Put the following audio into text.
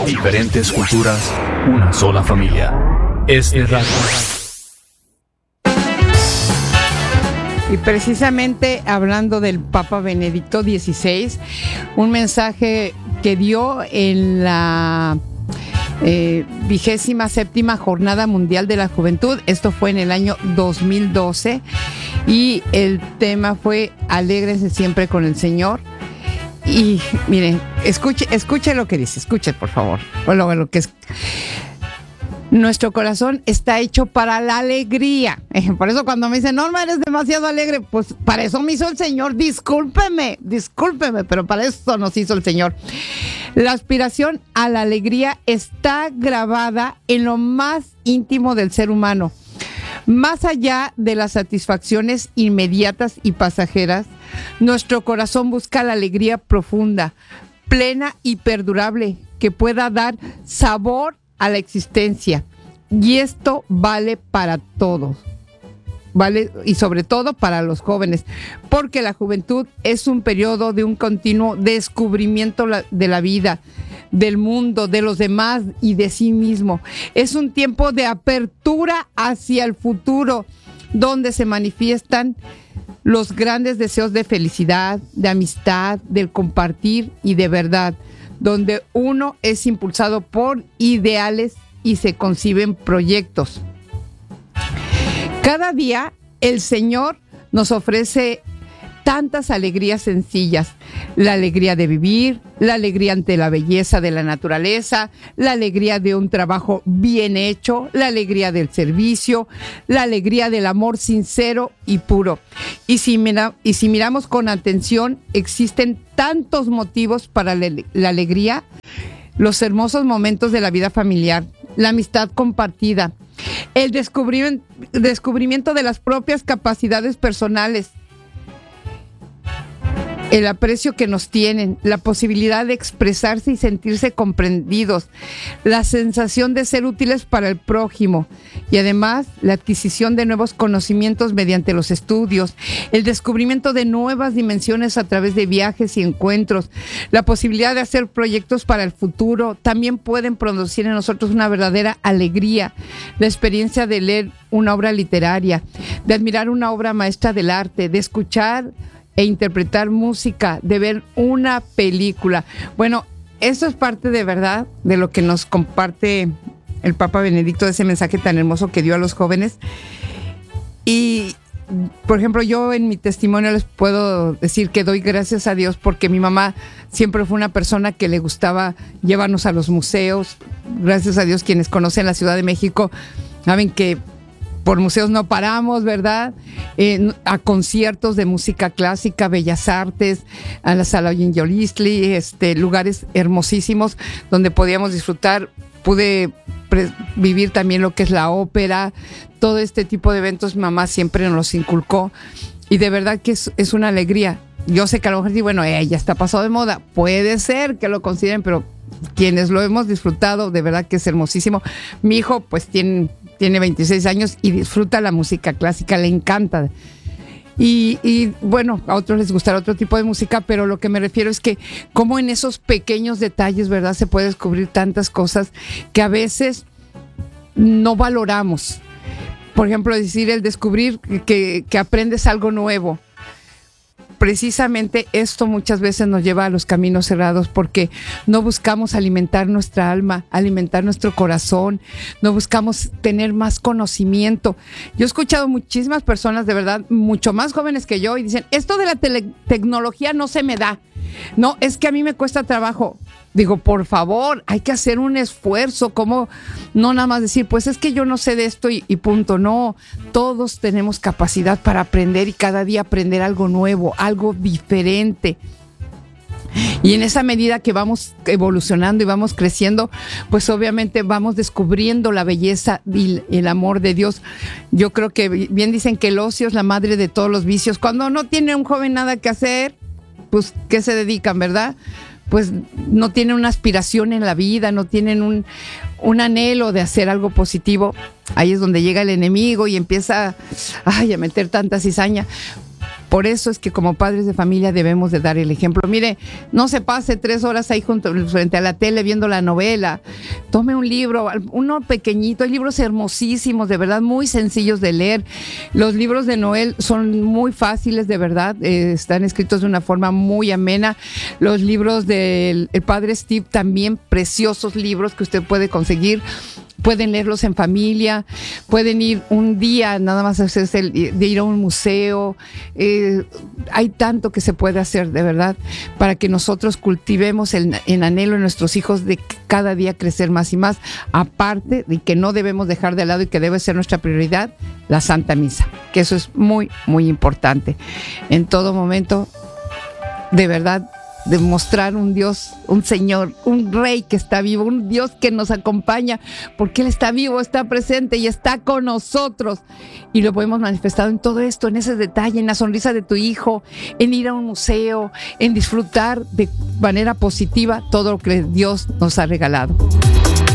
Diferentes culturas, una sola familia. Radio. Y precisamente hablando del Papa Benedicto XVI, un mensaje que dio en la 27ª Jornada Mundial de la Juventud, esto fue en el año 2012, y el tema fue Alégrense siempre con el Señor. Y miren, escuche lo que dice, escuche por favor, lo que es. Nuestro corazón está hecho para la alegría. Por eso cuando me dicen, Norma, eres demasiado alegre, pues para eso me hizo el Señor. Discúlpeme, pero para eso nos hizo el Señor. La aspiración a la alegría está grabada en lo más íntimo del ser humano. Más allá de las satisfacciones inmediatas y pasajeras, nuestro corazón busca la alegría profunda, plena y perdurable, que pueda dar sabor a la existencia. Y esto vale para todos, vale, y sobre todo para los jóvenes, porque la juventud es un periodo de un continuo descubrimiento de la vida, del mundo, de los demás y de sí mismo. Es un tiempo de apertura hacia el futuro, donde se manifiestan los grandes deseos de felicidad, de amistad, del compartir y de verdad, donde uno es impulsado por ideales y se conciben proyectos. Cada día el Señor nos ofrece tantas alegrías sencillas: la alegría de vivir, la alegría ante la belleza de la naturaleza, la alegría de un trabajo bien hecho, la alegría del servicio, la alegría del amor sincero y puro. Y si miramos con atención, existen tantos motivos para la alegría: los hermosos momentos de la vida familiar, la amistad compartida, el descubrimiento de las propias capacidades personales, el aprecio que nos tienen, la posibilidad de expresarse y sentirse comprendidos, la sensación de ser útiles para el prójimo y además la adquisición de nuevos conocimientos mediante los estudios, el descubrimiento de nuevas dimensiones a través de viajes y encuentros, la posibilidad de hacer proyectos para el futuro, también pueden producir en nosotros una verdadera alegría. La experiencia de leer una obra literaria, de admirar una obra maestra del arte, de escuchar e interpretar música, de ver una película. Bueno, eso es parte de verdad de lo que nos comparte el Papa Benedicto, de ese mensaje tan hermoso que dio a los jóvenes. Y, por ejemplo, yo en mi testimonio les puedo decir que doy gracias a Dios porque mi mamá siempre fue una persona que le gustaba llevarnos a los museos. Gracias a Dios, quienes conocen la Ciudad de México saben que por museos no paramos, ¿verdad? A conciertos de música clásica, bellas artes, a la Sala Yolistli, lugares hermosísimos donde podíamos disfrutar. Pude vivir también lo que es la ópera, todo este tipo de eventos. Mi mamá siempre nos los inculcó y de verdad que es una alegría. Yo sé que a lo mejor sí, bueno, ya está pasado de moda, puede ser que lo consideren, pero quienes lo hemos disfrutado, de verdad que es hermosísimo. Mi hijo pues tiene 26 años y disfruta la música clásica, le encanta. Y bueno, a otros les gustará otro tipo de música, pero lo que me refiero es que como en esos pequeños detalles, ¿verdad?, se puede descubrir tantas cosas que a veces no valoramos. Por ejemplo, decir el descubrir que aprendes algo nuevo. Precisamente esto muchas veces nos lleva a los caminos cerrados porque no buscamos alimentar nuestra alma, alimentar nuestro corazón, no buscamos tener más conocimiento. Yo he escuchado muchísimas personas, de verdad, mucho más jóvenes que yo, y dicen, esto de la tecnología no se me da. No, es que a mí me cuesta trabajo. Digo, por favor, hay que hacer un esfuerzo, como no nada más decir, pues es que yo no sé de esto y punto. No, todos tenemos capacidad para aprender y cada día aprender algo nuevo, algo diferente. Y en esa medida que vamos evolucionando y vamos creciendo, pues obviamente vamos descubriendo la belleza y el amor de Dios. Yo creo que bien dicen que el ocio es la madre de todos los vicios. Cuando no tiene un joven nada que hacer, pues ¿qué se dedican, verdad? Pues no tienen una aspiración en la vida, no tienen un anhelo de hacer algo positivo. Ahí es donde llega el enemigo y empieza a meter tanta cizaña. Por eso es que como padres de familia debemos de dar el ejemplo. Mire, no se pase 3 horas ahí frente a la tele viendo la novela. Tome un libro, uno pequeñito. Hay libros hermosísimos, de verdad, muy sencillos de leer. Los libros de Noel son muy fáciles, de verdad. Están escritos de una forma muy amena. Los libros del padre Steve también, preciosos libros que usted puede conseguir. Pueden leerlos en familia, pueden ir un día, nada más hacerse de ir a un museo. Hay tanto que se puede hacer, de verdad, para que nosotros cultivemos el anhelo en nuestros hijos de cada día crecer más y más. Aparte de que no debemos dejar de lado y que debe ser nuestra prioridad, la Santa Misa, que eso es muy, muy importante. En todo momento, de verdad, demostrar un Dios, un Señor, un Rey que está vivo, un Dios que nos acompaña, porque Él está vivo, está presente y está con nosotros. Y lo podemos manifestar en todo esto, en ese detalle, en la sonrisa de tu hijo, en ir a un museo, en disfrutar de manera positiva todo lo que Dios nos ha regalado.